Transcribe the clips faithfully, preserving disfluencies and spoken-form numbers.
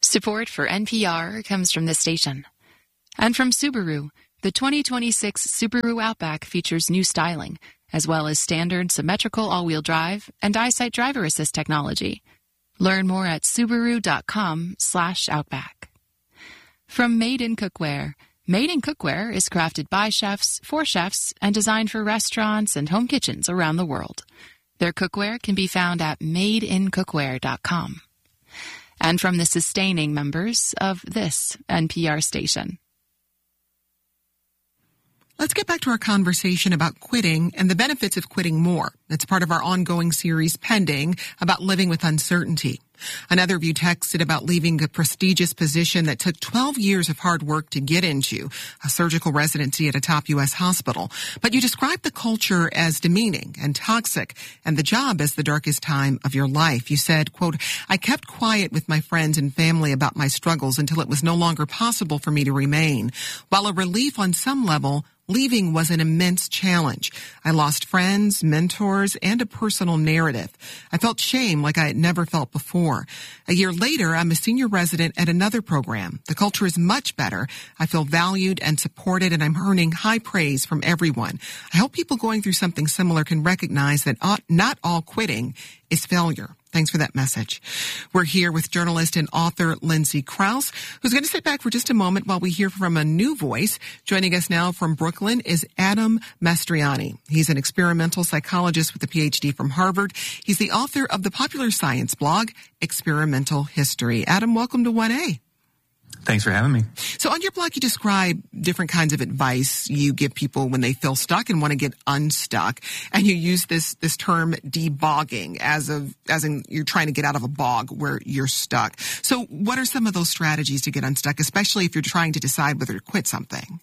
Support for N P R comes from this station. And from Subaru, the twenty twenty-six Subaru Outback features new styling, as well as standard symmetrical all-wheel drive and EyeSight driver assist technology. Learn more at Subaru.com slash Outback. From Made in Cookware. Made in Cookware is crafted by chefs, for chefs, and designed for restaurants and home kitchens around the world. Their cookware can be found at made in cookware dot com. And from the sustaining members of this N P R station. Let's get back to our conversation about quitting and the benefits of quitting more. It's part of our ongoing series, Pending, about living with uncertainty. Another of you texted about leaving a prestigious position that took twelve years of hard work to get into, a surgical residency at a top U S hospital. But you described the culture as demeaning and toxic and the job as the darkest time of your life. You said, quote, I kept quiet with my friends and family about my struggles until it was no longer possible for me to remain. While a relief on some level, leaving was an immense challenge. I lost friends, mentors, and a personal narrative. I felt shame like I had never felt before. A year later, I'm a senior resident at another program. The culture is much better. I feel valued and supported, and I'm earning high praise from everyone. I hope people going through something similar can recognize that not all quitting is failure. Thanks for that message. We're here with journalist and author Lindsay Crouse, who's going to sit back for just a moment while we hear from a new voice. Joining us now from Brooklyn is Adam Mastriani. He's an experimental psychologist with a P H D from Harvard. He's the author of the popular science blog, Experimental History. Adam, welcome to one A. Thanks for having me. So on your blog, you describe different kinds of advice you give people when they feel stuck and want to get unstuck. And you use this this term debogging as of as in you're trying to get out of a bog where you're stuck. So what are some of those strategies to get unstuck, especially if you're trying to decide whether to quit something?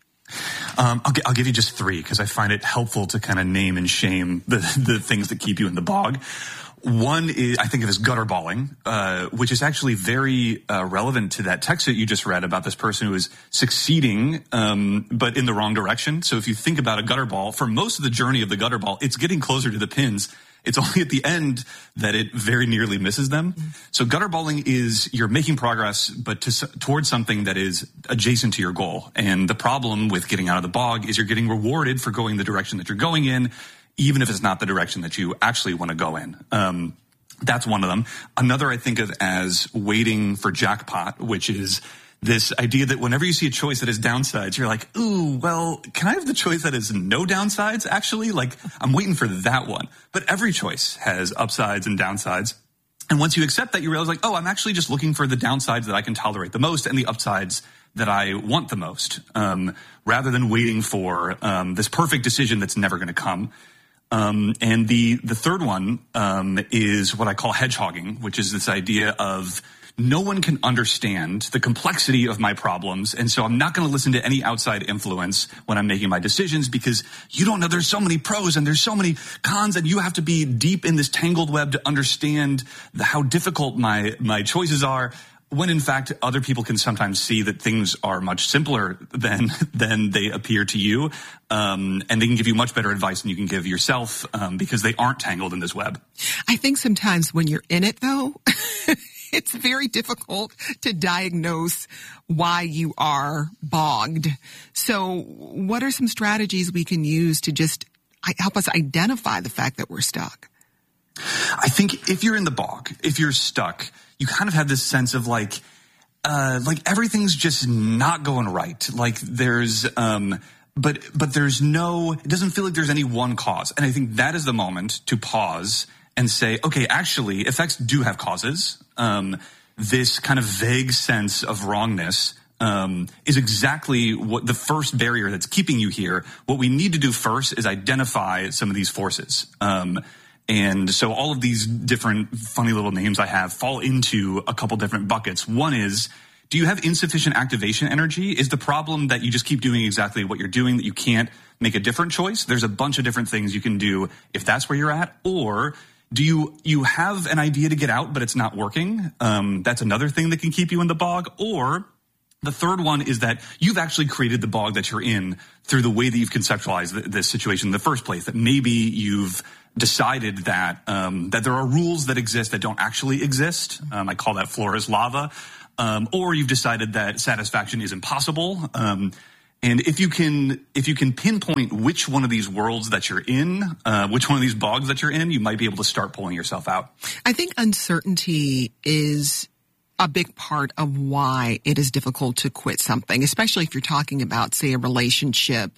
Um, I'll, I'll give you just three because I find it helpful to kind of name and shame the, the things that keep you in the bog. One is, I think of as gutter balling, uh, which is actually very uh, relevant to that text that you just read about this person who is succeeding, um, but in the wrong direction. So if you think about a gutter ball, for most of the journey of the gutter ball, it's getting closer to the pins. It's only at the end that it very nearly misses them. Mm-hmm. So gutter balling is you're making progress, but to, towards something that is adjacent to your goal. And the problem with getting out of the bog is you're getting rewarded for going the direction that you're going in, even if it's not the direction that you actually want to go in. Um, that's one of them. Another I think of as waiting for jackpot, which is this idea that whenever you see a choice that has downsides, you're like, ooh, well, can I have the choice that has no downsides, actually? Like, I'm waiting for that one. But every choice has upsides and downsides. And once you accept that, you realize, like, oh, I'm actually just looking for the downsides that I can tolerate the most and the upsides that I want the most, um, rather than waiting for um, this perfect decision that's never going to come. Um, and the, the third one, um, is what I call hedgehogging, which is this idea of no one can understand the complexity of my problems. And so I'm not going to listen to any outside influence when I'm making my decisions because you don't know there's so many pros and there's so many cons and you have to be deep in this tangled web to understand the, how difficult my, my choices are. When in fact, other people can sometimes see that things are much simpler than than they appear to you, um, and they can give you much better advice than you can give yourself um, because they aren't tangled in this web. I think sometimes when you're in it, though, it's very difficult to diagnose why you are bogged. So what are some strategies we can use to just help us identify the fact that we're stuck? I think if you're in the bog, if you're stuck, you kind of have this sense of like, uh, like everything's just not going right. Like there's, um, but, but there's no, it doesn't feel like there's any one cause. And I think that is the moment to pause and say, okay, actually effects do have causes. Um, this kind of vague sense of wrongness, um, is exactly what the first barrier that's keeping you here. What we need to do first is identify some of these forces. Um, And so all of these different funny little names I have fall into a couple different buckets. One is, do you have insufficient activation energy? Is the problem that you just keep doing exactly what you're doing, that you can't make a different choice? There's a bunch of different things you can do if that's where you're at. Or do you you have an idea to get out, but it's not working? Um, that's another thing that can keep you in the bog. Or the third one is that you've actually created the bog that you're in through the way that you've conceptualized this situation in the first place, that maybe you've decided that um, that there are rules that exist that don't actually exist. Um, I call that floor is lava. um, or you've decided that satisfaction is impossible. Um, and if you can, if you can pinpoint which one of these worlds that you're in, uh, which one of these bogs that you're in, you might be able to start pulling yourself out. I think uncertainty is a big part of why it is difficult to quit something, especially if you're talking about, say, a relationship,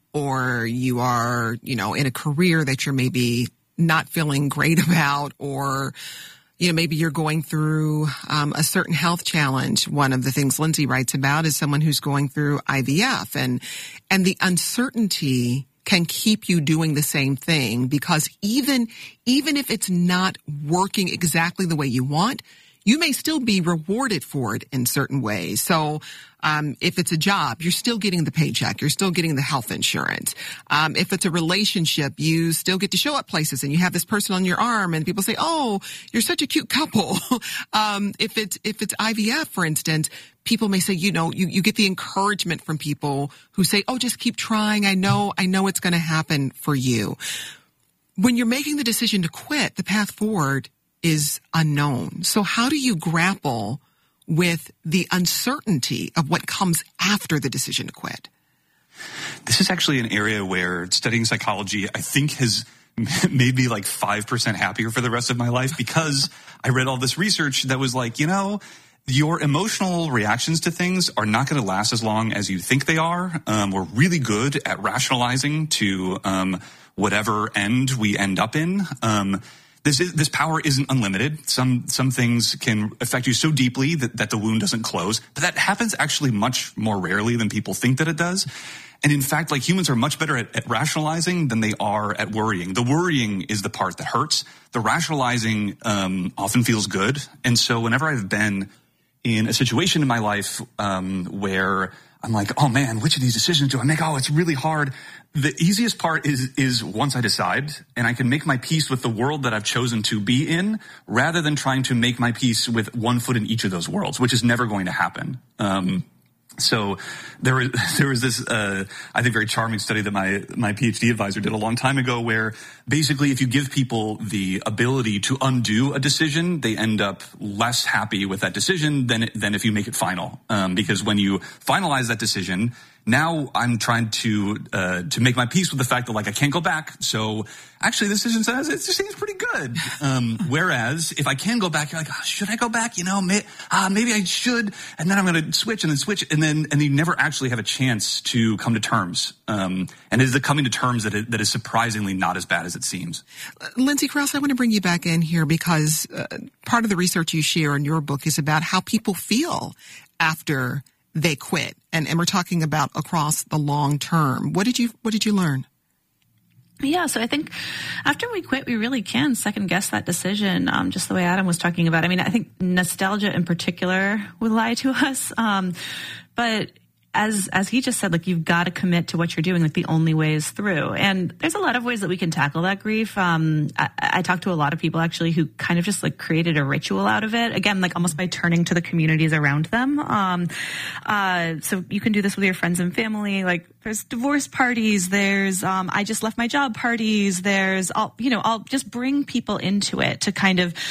or you are, you know, in a career that you're maybe not feeling great about, or, you know, maybe you're going through um, a certain health challenge. One of the things Lindsay writes about is someone who's going through I V F, and and the uncertainty can keep you doing the same thing, because even even if it's not working exactly the way you want, you may still be rewarded for it in certain ways. So um, if it's a job, you're still getting the paycheck. You're still getting the health insurance. Um, if it's a relationship, you still get to show up places and you have this person on your arm and people say, oh, you're such a cute couple. um, if it's if it's I V F, for instance, people may say, you know, you, you get the encouragement from people who say, oh, just keep trying. I know, I know it's going to happen for you. When you're making the decision to quit, the path forward is unknown. So how do you grapple with the uncertainty of what comes after the decision to quit? This is actually an area where studying psychology, I think, has made me like five percent happier for the rest of my life, because I read all this research that was like, you know, your emotional reactions to things are not going to last as long as you think they are. Um, we're really good at rationalizing to um, whatever end we end up in. Um, This is, this power isn't unlimited. Some some things can affect you so deeply that, that the wound doesn't close. But that happens actually much more rarely than people think that it does. And in fact, like, humans are much better at, at rationalizing than they are at worrying. The worrying is the part that hurts. The rationalizing um, often feels good. And so whenever I've been in a situation in my life um, where I'm like, oh man, which of these decisions do I make? Oh, it's really hard. The easiest part is, is once I decide and I can make my peace with the world that I've chosen to be in, rather than trying to make my peace with one foot in each of those worlds, which is never going to happen. Um, So there was, there was this, uh, I think, very charming study that my, my PhD advisor did a long time ago, where basically if you give people the ability to undo a decision, they end up less happy with that decision than, than if you make it final. Um, because when you finalize that decision, now I'm trying to, uh, to make my peace with the fact that, like, I can't go back. So actually this decision says it just seems pretty good. Um, whereas if I can go back, you're like, oh, should I go back? You know, may, uh, maybe I should. And then I'm going to switch and then switch. And then, and you never actually have a chance to come to terms. Um, and it is the coming to terms that, it, that is surprisingly not as bad as it seems. Uh, Lindsay Krause, I want to bring you back in here because uh, part of the research you share in your book is about how people feel after they quit. And, and we're talking about across the long term. What did you, what did you learn? Yeah, so I think after we quit, we really can second guess that decision, um, just the way Adam was talking about. I mean, I think nostalgia in particular would lie to us. Um, but as as he just said, like, you've got to commit to what you're doing. Like, the only way is through. And there's a lot of ways that we can tackle that grief. Um, I, I talked to a lot of people actually who kind of just like created a ritual out of it. Again, like almost by turning to the communities around them. Um, uh, so you can do this with your friends and family. Like, there's divorce parties. There's um, I just left my job parties. There's all, you know, I'll just bring people into it to kind of,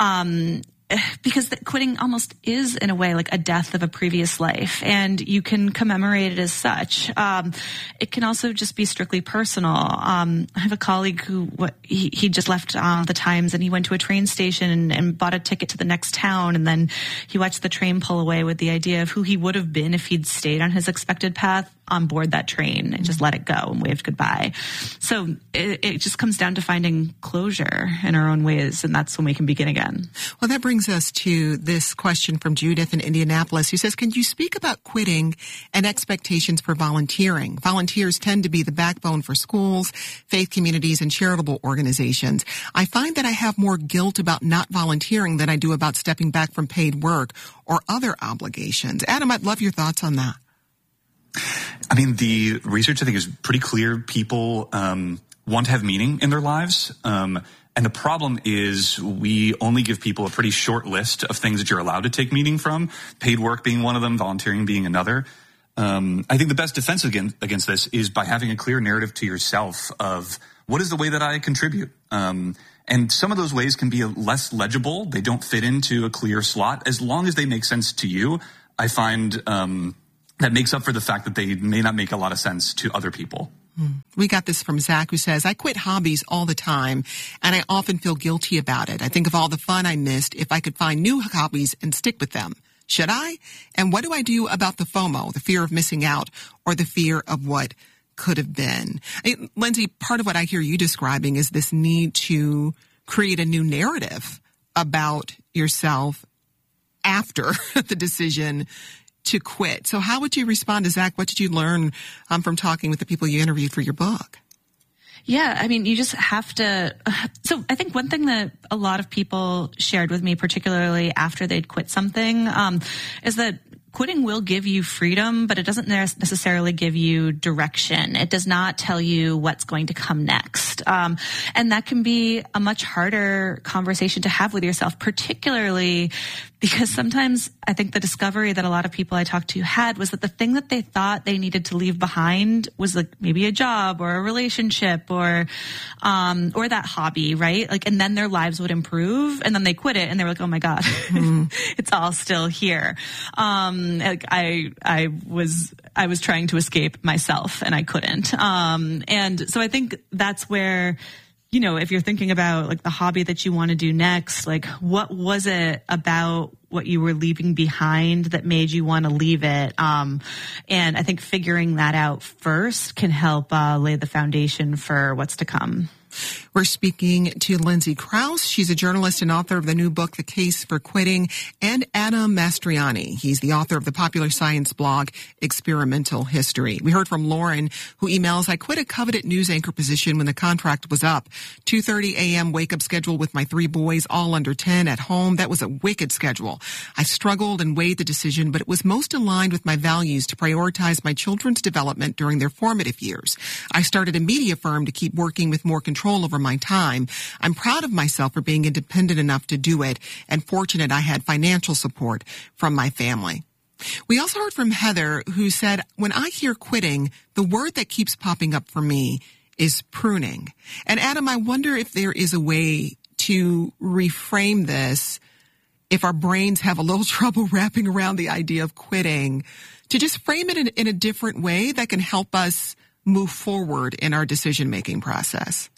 um, because the quitting almost is, in a way, like a death of a previous life, and you can commemorate it as such. Um, it can also just be strictly personal. Um, I have a colleague who what, he, he just left uh, the Times, and he went to a train station and, and bought a ticket to the next town, and then he watched the train pull away with the idea of who he would have been if he'd stayed on his expected path on board that train and just let it go and waved goodbye. So it, it just comes down to finding closure in our own ways, and that's when we can begin again. Well, that brings us to this question from Judith in Indianapolis, who says, can you speak about quitting and expectations for volunteering? Volunteers tend to be the backbone for schools, faith communities, and charitable organizations. I find that I have more guilt about not volunteering than I do about stepping back from paid work or other obligations. Adam, I'd love your thoughts on that. I mean, the research, I think, is pretty clear. People um, want to have meaning in their lives. Um, and the problem is we only give people a pretty short list of things that you're allowed to take meaning from, paid work being one of them, volunteering being another. Um, I think the best defense against, against this is by having a clear narrative to yourself of what is the way that I contribute. Um, And some of those ways can be less legible. They don't fit into a clear slot. As long as they make sense to you, I find um, that makes up for the fact that they may not make a lot of sense to other people. We got this from Zach, who says, I quit hobbies all the time, and I often feel guilty about it. I think of all the fun I missed if I could find new hobbies and stick with them. Should I? And what do I do about the FOMO, the fear of missing out, or the fear of what could have been? I, Lindsay, part of what I hear you describing is this need to create a new narrative about yourself after the decision to quit. So how would you respond to Zach? What did you learn um, from talking with the people you interviewed for your book? Yeah, I mean, you just have to. So I think one thing that a lot of people shared with me, particularly after they'd quit something, um, is that quitting will give you freedom, but it doesn't necessarily give you direction. It does not tell you what's going to come next. Um, and that can be a much harder conversation to have with yourself, particularly because sometimes I think the discovery that a lot of people I talked to had was that the thing that they thought they needed to leave behind was like maybe a job or a relationship or, um, or that hobby, right? Like, and then their lives would improve, and then they quit it and they were like, oh my God, mm-hmm. It's all still here. Um, like I, I was, I was trying to escape myself and I couldn't. Um, and so I think that's where, you know, if you're thinking about like the hobby that you want to do next, like what was it about what you were leaving behind that made you want to leave it? Um, and I think figuring that out first can help uh, lay the foundation for what's to come. We're speaking to Lindsay Krause. She's a journalist and author of the new book, The Case for Quitting, and Adam Mastriani. He's the author of the popular science blog, Experimental History. We heard from Lauren, who emails, I quit a coveted news anchor position when the contract was up. two thirty a.m. wake-up schedule with my three boys, all under ten, at home. That was a wicked schedule. I struggled and weighed the decision, but it was most aligned with my values to prioritize my children's development during their formative years. I started a media firm to keep working with more control over my time. I'm proud of myself for being independent enough to do it, and fortunate I had financial support from my family. We also heard from Heather, who said, when I hear quitting, the word that keeps popping up for me is pruning. And Adam, I wonder if there is a way to reframe this if our brains have a little trouble wrapping around the idea of quitting, to just frame it in, in a different way that can help us move forward in our decision-making process.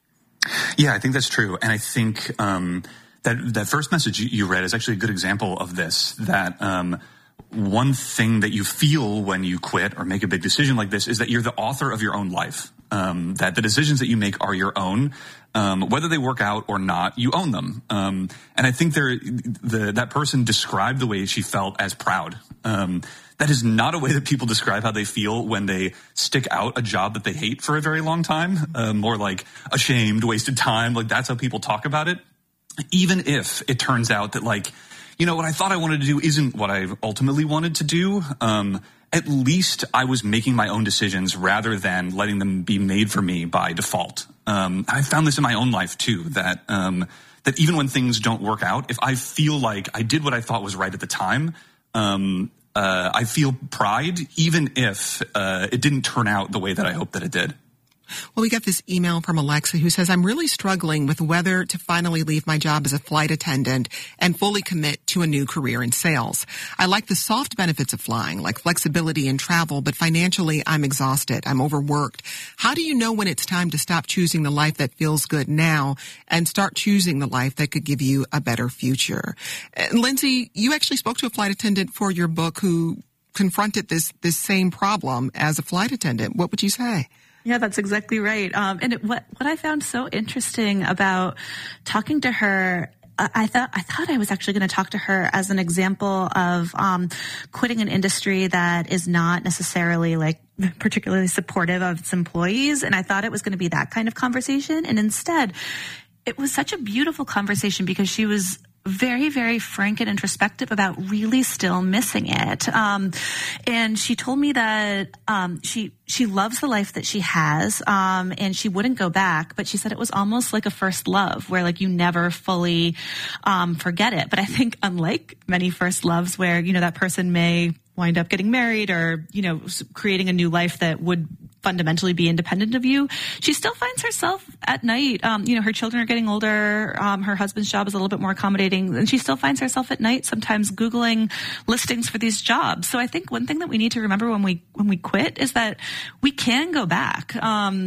Yeah, I think that's true. And I think um, that that first message you read is actually a good example of this, that um, one thing that you feel when you quit or make a big decision like this is that you're the author of your own life, um, that the decisions that you make are your own. Um, whether they work out or not, you own them. Um, and I think there, the, that person described the way she felt as proud. Um, that is not a way that people describe how they feel when they stick out a job that they hate for a very long time. Uh, more like ashamed, wasted time. Like that's how people talk about it. Even if it turns out that like, you know, what I thought I wanted to do isn't what I ultimately wanted to do. Um, at least I was making my own decisions rather than letting them be made for me by default. Um, I found this in my own life too, that, um, that even when things don't work out, if I feel like I did what I thought was right at the time, um, uh, I feel pride, even if, uh, it didn't turn out the way that I hoped that it did. Well, we got this email from Alexa who says, I'm really struggling with whether to finally leave my job as a flight attendant and fully commit to a new career in sales. I like the soft benefits of flying, like flexibility and travel, but financially I'm exhausted. I'm overworked. How do you know when it's time to stop choosing the life that feels good now and start choosing the life that could give you a better future? And Lindsay, you actually spoke to a flight attendant for your book who confronted this, this same problem as a flight attendant. What would you say? Yeah, that's exactly right. Um, and it, what what I found so interesting about talking to her, uh, I thought I thought I was actually going to talk to her as an example of um, quitting an industry that is not necessarily like particularly supportive of its employees, and I thought it was going to be that kind of conversation. And instead, it was such a beautiful conversation because she was very, very frank and introspective about really still missing it. Um, and she told me that, um, she, she loves the life that she has, um, and she wouldn't go back, but she said it was almost like a first love where like you never fully, um, forget it. But I think unlike many first loves where, you know, that person may wind up getting married or, you know, creating a new life that would fundamentally be independent of you. She still finds herself at night, um, you know, her children are getting older, um, her husband's job is a little bit more accommodating, and she still finds herself at night sometimes Googling listings for these jobs. So I think one thing that we need to remember when we when we quit is that we can go back. Um,